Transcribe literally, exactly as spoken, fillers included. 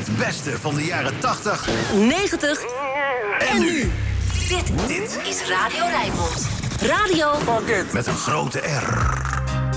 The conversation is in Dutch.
Het beste van de jaren tachtig, negentig en nu. Dit, Dit is Radio Rijnmond. Radio met een grote R.